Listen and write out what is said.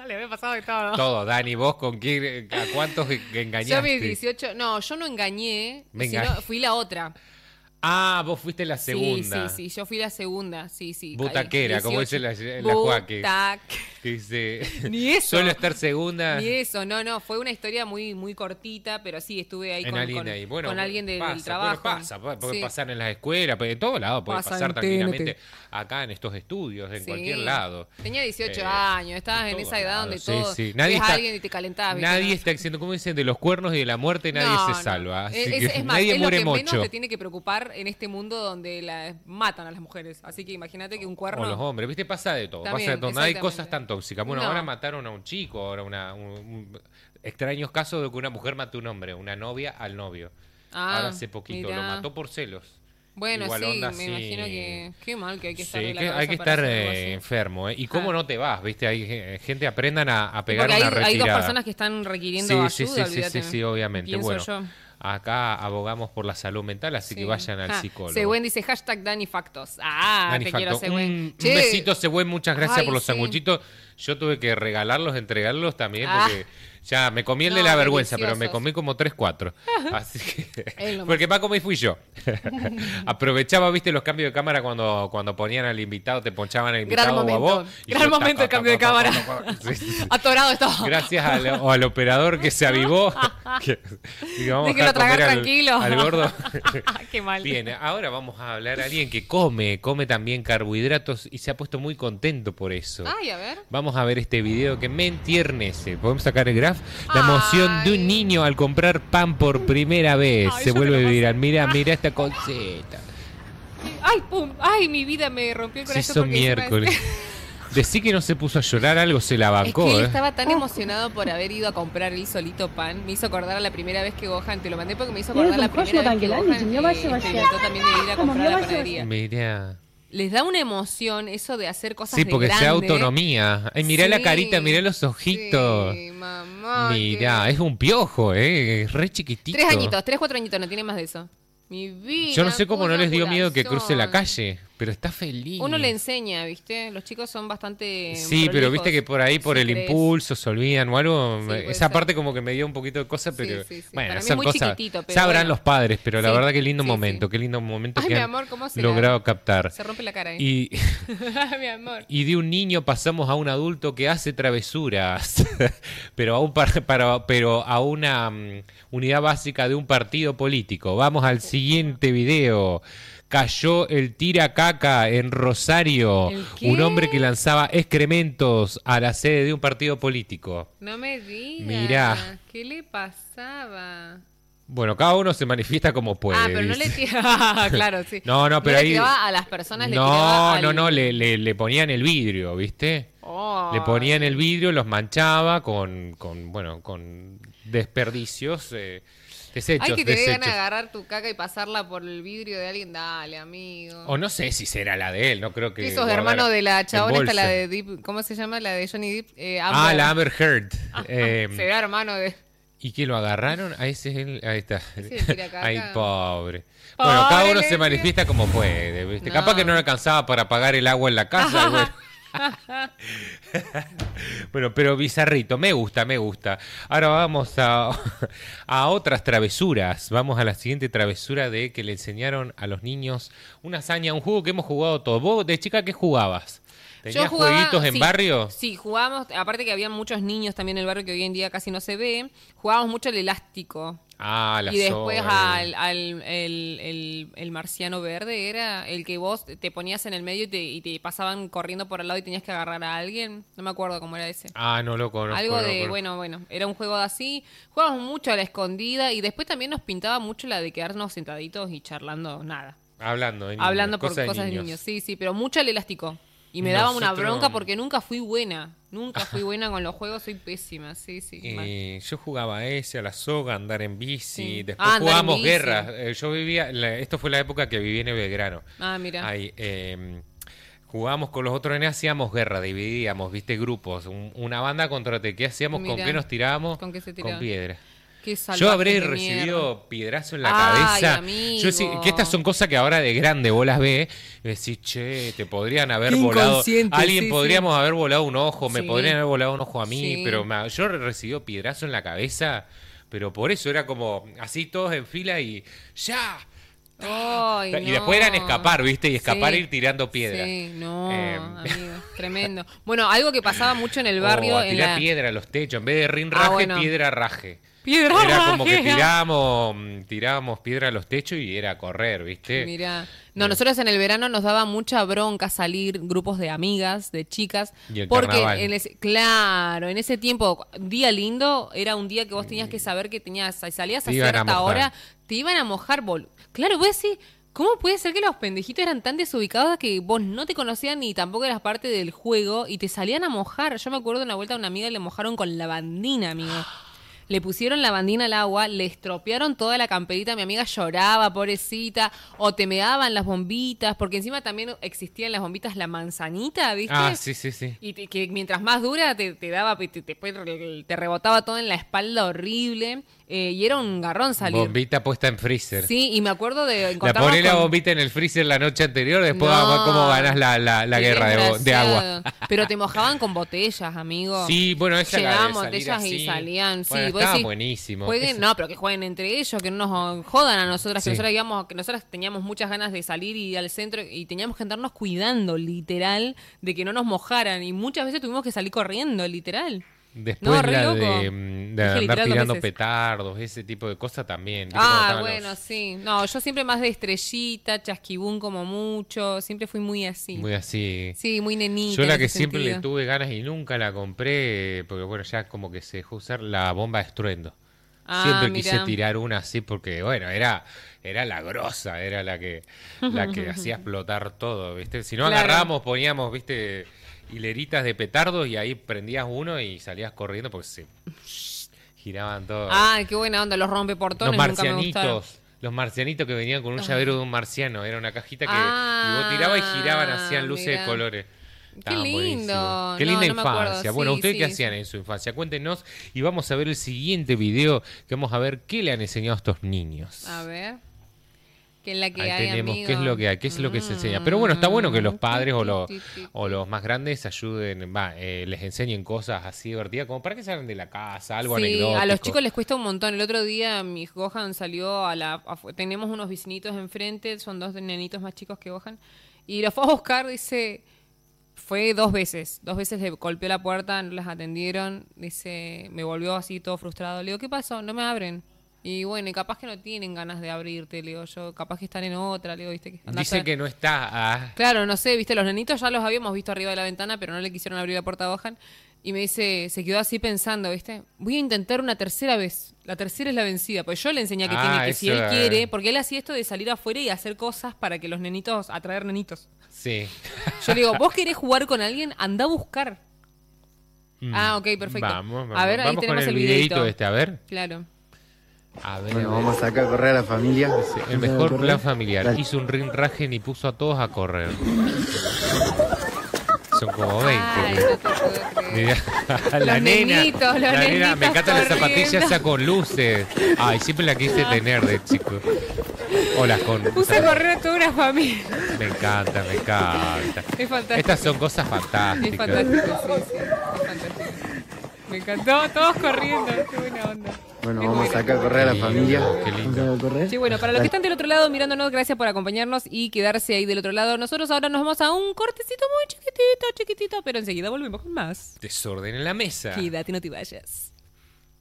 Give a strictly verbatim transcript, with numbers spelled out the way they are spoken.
Le había pasado de todo. Todo, Dani, vos con quién, a cuántos engañaste. Yo a mis dieciocho, no, yo no engañé, Me sino engañé. fui la otra. Ah, vos fuiste la segunda. Sí, sí, sí, yo fui la segunda, sí, sí. Butaquera, dieciocho. como dice la, la Joaquín. Butac. Que dice, Ni eso. Solo estar segunda. Ni eso, no, no, fue una historia muy muy cortita, pero sí, estuve ahí En con, alguien con, ahí. Bueno, con alguien de- pasa, del trabajo. Puede, pasa, puede, puede Sí. pasar en las escuelas, puede- en todos lados puede Pasa pasar en tranquilamente. T N T. Acá en estos estudios, en Sí. cualquier lado. Tenía dieciocho Eh, años, estabas en todos esa edad donde lados, todo sí, sí. Nadie ves a está- alguien y te calentabas. ¿viste? Nadie No. está diciendo, como dicen, de los cuernos y de la muerte nadie No, se no. salva. Así Es, que es más, nadie es muere lo que menos mucho. te tiene que preocupar en este mundo donde la, matan a las mujeres. Así que imagínate que un cuerno... O los hombres, ¿viste? Pasa de todo. También, pasa de todo. No hay exactamente. cosas tan tóxicas. Bueno, No. ahora mataron a un chico, ahora una, un, un- extraños casos de que una mujer mató a un hombre, una novia al novio. Ah, ahora hace poquito, mirá. lo mató por celos. Bueno, Igual sí, onda me así. imagino que... Qué mal que hay que estar Sí, de la que cabeza hay que para estar hacer algo eh, así. enfermo, ¿eh? ¿Y cómo Ah. no te vas? ¿Viste? Hay eh, gente, aprendan a, a pegar Porque hay, una hay dos retirada. personas que están requiriendo Sí, ayuda, sí, sí, sí, olvídate. sí, sí, obviamente. Pienso Bueno, yo. acá abogamos por la salud mental, así que Sí. vayan al Ah, psicólogo. Següen dice hashtag Dani Factos. Ah, Dani te Facto, quiero, Següen. un, Che, un besito, Següen, muchas gracias Ay, por los sí. sanguchitos. Yo tuve que regalarlos, entregarlos también, Ah. porque ya me comí el de No, la vergüenza, pero me deliciosos. comí como tres, cuatro. Así que, Es lo porque más comí fui yo. Aprovechaba, viste, los cambios de cámara cuando, cuando ponían al invitado, te ponchaban al Gran invitado o a momento. vos. y Gran yo, momento ta, el ta, cambio de ta, ta, cámara. ta, ta, ta. Sí, sí, sí. Atorado estaba. Gracias al, o al operador que se avivó. que, que vamos a Déjelo dejar tragar comer al- tranquilo. Al, gordo. Qué mal. Bien, ahora vamos a hablar a alguien que come, come también carbohidratos y se ha puesto muy contento por eso. Ay, a ver. Vamos a ver este video que me entiernece. ¿Podemos sacar el graph? La emoción de un Ay. niño al comprar pan por primera vez. Ay, se yo vuelve te lo viral. pasé. Mira, mira esta cosita. Ay, pum. Ay, mi vida me rompió el Si corazón. son porque encima miércoles. Decí que no se puso a llorar, algo se la Es bancó. que él ¿eh? estaba tan emocionado por haber ido a comprar él solito pan. Me hizo acordar a la primera vez que Gohan, te lo mandé porque me hizo acordar la primera vez que Gohan eh, experimentó también de ir a comprar a la panadería. Mira. Les da una emoción eso de hacer cosas Sí, de porque grande. sea autonomía. Ay, mirá la Sí, carita, mirá los ojitos. Sí, mamá. Mirá, que- es un piojo, ¿eh? Es re chiquitito. Tres añitos, tres, cuatro añitos, no tiene más de eso. Mi vida. Yo no sé cómo no les dio corazón. miedo que cruce la calle, pero está feliz. Uno le enseña, ¿viste? Los chicos son bastante. Sí, pero prolijos, viste que por ahí, por si el crees. impulso, se olvidan o algo. Sí, puede Esa ser. parte como que me dio un poquito de cosa, pero Sí, sí, sí. bueno, Para mí son muy cosas. chiquitito, pero Sabrán bueno. los padres, pero la Sí, verdad que lindo sí, momento, sí. qué lindo momento Ay, que mi han amor, ¿cómo se la- logrado captar. Se rompe la cara ahí. Y, mi amor. y de un niño pasamos a un adulto que hace travesuras, pero a un par- para, pero a una mm, unidad básica de un partido político. Vamos al siguiente video. Cayó el tira caca en Rosario, ¿El qué? un hombre que lanzaba excrementos a la sede de un partido político. No me digas. Mirá. ¿Qué le pasaba? Bueno, cada uno se manifiesta como puede. ah, pero no le dice. tiraba. claro, sí. No, no, pero le ahí- tiraba a las personas, le No, tiraba al- no, no, le, le, le ponían el vidrio, ¿viste? Oh. Le ponían el vidrio, los manchaba con, con bueno, con desperdicios, eh, desechos, Ay, que te desechos. vengan a agarrar tu caca y pasarla por el vidrio de alguien. Dale, amigo. O no sé si será la de él, no creo que... ¿Qué sos guardara hermano de la en chabona esta, la bolsa. de Deep? ¿Cómo se llama? La de Johnny Depp. Eh, Ah, Amber. la Amber Heard. Eh, Será hermano de... ¿Y que lo agarraron? Ahí, ese es el- ahí está. Ese es el tiracaca. Ay, pobre. Pobre Bueno, cada uno se Leslie. manifiesta como puede, ¿viste? No. Capaz que no le alcanzaba para pagar el agua en la casa. y bueno. Bueno, pero bizarrito, me gusta, me gusta. Ahora vamos a, a otras travesuras. Vamos a la siguiente travesura de que le enseñaron a los niños una hazaña, un juego que hemos jugado todos. ¿Vos de chica qué jugabas? ¿Tenías jugaba- jueguitos en sí, barrio? Sí, jugábamos, aparte que había muchos niños también en el barrio que hoy en día casi no se ve, jugábamos mucho el elástico. Ah, la y después soga. al, al el, el, el marciano verde era el que vos te ponías en el medio y te, y te pasaban corriendo por al lado y tenías que agarrar a alguien. No me acuerdo cómo era ese. Ah, no lo conozco. Algo no lo de, conozco. bueno, bueno, era un juego así. Jugábamos mucho a la escondida y después también nos pintaba mucho la de quedarnos sentaditos y charlando nada. Hablando de niños, Hablando por cosas cosas de niños. Sí, sí, pero mucho al elástico. Y me daba una Nosotros- bronca porque nunca fui buena. Nunca fui buena con los juegos, soy pésima. Sí, sí. mal. Eh, yo jugaba a ese, a la soga, a andar en bici. Sí. Después Ah, andar en jugábamos bici. guerras. Eh, yo vivía, la- esto fue la época que viví en el Belgrano. Ah, mira. Ahí, eh, jugábamos con los otros nenes, hacíamos guerra, dividíamos, viste, grupos. Un- una banda contra otra. ¿Qué hacíamos? ¿Con Mirá. qué nos tirábamos? ¿Con qué se Con tiraban? piedra. Qué salvaje Yo habré de recibido mierda. piedrazo en la Ay, cabeza. amigo. Yo sí, que estas son cosas que ahora de grande vos las ves y decís, che, te podrían haber Qué volado. inconsciente, Alguien sí, podríamos haber volado un ojo, me Sí. podrían haber volado un ojo a mí, Sí. pero me- yo he recibido piedrazo en la cabeza, pero por eso era como así todos en fila y ¡ya! Ay, Y no. después eran escapar, ¿viste? Y escapar Sí. e ir tirando piedras. Sí, no, Eh, amigo, tremendo. Bueno, algo que pasaba mucho en el barrio... O a en tirar la... piedra a los techos. En vez de rin Ah, raje, bueno. piedra raje. Piedra Era como que raje. tirábamos, tirábamos piedra a los techos y era correr, ¿viste? Mirá. No, nosotros en el verano nos daba mucha bronca salir grupos de amigas, de chicas. Y el porque carnaval. en ese, claro, en ese tiempo, día lindo, era un día que vos tenías que saber que tenías, salías a Te iban a cierta mojar. hora, te iban a mojar, bol. Claro, vos decís, ¿cómo puede ser que los pendejitos eran tan desubicados que vos no te conocían ni tampoco eras parte del juego y te salían a mojar? Yo me acuerdo de una vuelta a una amiga y le mojaron con lavandina, amigo. Le pusieron lavandina al agua, le estropearon toda la camperita, mi amiga lloraba, pobrecita, o te meaban las bombitas, porque encima también existían las bombitas la manzanita, ¿viste? Ah, sí, sí, sí. Y te- que mientras más dura te, te daba, te, te, te rebotaba todo en la espalda horrible, eh, y era un garrón salir. Bombita puesta en freezer. Sí, y me acuerdo de La encontrarnos ponés la con- bombita en el freezer la noche anterior, después No, vamos a ver cómo ganás la, la, la qué guerra de, bo- de agua. desgraciado. Pero te mojaban con botellas, amigo. Sí, bueno, esa la de Llevaban salir botellas y así. salían. Sí, Bueno, vos estaba decís, buenísimo. Jueguen, Ese- no, pero que jueguen entre ellos, que no nos jodan a nosotras, Sí. que nosotras íbamos, que nosotras teníamos muchas ganas de salir y ir al centro y teníamos que andarnos cuidando, literal, de que no nos mojaran. Y muchas veces tuvimos que salir corriendo, literal. Después No, re la loco. de, mm, de Dije andar literal dos tirando veces. petardos, ese tipo de cosas también. ¿Viste cómo Ah, estaban bueno, los- sí. No, yo siempre más de estrellita, chasquibún como mucho, siempre fui muy así. Muy así. Sí, muy nenita. Yo la en que ese siempre le sentido. tuve ganas y nunca la compré, porque bueno, ya como que se dejó usar la bomba de estruendo. Ah, Siempre quise mirá. tirar una así porque, bueno, era era la grosa, era la que la que hacía explotar todo, ¿viste? Si no Claro. agarrábamos, poníamos, ¿viste? Hileritas de petardos y ahí prendías uno y salías corriendo porque se giraban todos. Ay, qué buena onda, los rompeportones Los nunca me gustaron. marcianitos. Los marcianitos que venían con un llavero de un marciano. Era una cajita que Ah, y vos tirabas y giraban, hacían luces mirá. de colores. Estaban lindo. buenísimos. Qué No, linda no me acuerdo. infancia. Bueno, Sí, ¿ustedes qué sí, hacían sí. en su infancia? Cuéntenos y vamos a ver el siguiente video que vamos a ver qué le han enseñado a estos niños. A ver. ¿Qué es la que Ahí hay, tenemos amigo? qué es lo que hay, qué es lo que se enseña. Pero bueno, está bueno que los Mm, padres o ti, los, ti, ti, ti. o los más grandes ayuden, va, eh, les enseñen cosas así divertidas, como para que salgan de la casa, algo Sí, anecdótico. a los chicos les cuesta un montón. El otro día mi Gohan salió a la... afu- tenemos unos vecinitos enfrente, son dos nenitos más chicos que Gohan, y los fue a buscar, dice... Fue dos veces, dos veces le golpeó la puerta, no las atendieron, dice, me volvió así todo frustrado. Le digo, ¿qué pasó? No me abren. Y bueno, y capaz que no tienen ganas de abrirte, le digo yo, capaz que están en otra, le digo, viste que andás Dice a- que no está. ah, Claro, no sé, viste, los nenitos ya los habíamos visto arriba de la ventana, pero no le quisieron abrir la puerta a Gohan. Y me dice, se quedó así pensando, viste, voy a intentar una tercera vez. La tercera es la vencida. Pues yo le enseñé que Ah, tiene que si eso, él eh. quiere, porque él hacía esto de salir afuera y hacer cosas para que los nenitos, atraer nenitos. sí. Yo le digo, vos querés jugar con alguien, anda a buscar. Mm. Ah, ok, perfecto. Vamos, vamos. A ver, ahí Vamos tenemos con el el videito videito. este, a ver. Claro. A ver, Bueno, a ver. vamos a sacar a correr a la familia. El Vamos a mejor correr. plan familiar. Dale. Hizo un rinraje y puso a todos a correr. Son como Ay, veinte. no te puedo creer. Mirá, la Los nena, nenitos, los la nena, nenitos me encantan las corriendo. zapatillas esas con luces. Ay, siempre la quise tener de chico. O las con. Puse a correr a toda una familia. Me encanta, me encanta. Es fantástico. Estas son cosas Es fantásticas. fantástico, sí, sí. Es fantástico. Me encantó, todos corriendo. Qué buena onda. Bueno, Es vamos a buena. sacar a correr a la Qué familia. lindo, qué lindo. Vamos a sacar a correr. Sí, bueno, para los que están del otro lado mirándonos, gracias por acompañarnos y quedarse ahí del otro lado. Nosotros ahora nos vamos a un cortecito muy chiquitito, chiquitito, pero enseguida volvemos con más. Desorden en la mesa. Quédate, no te vayas.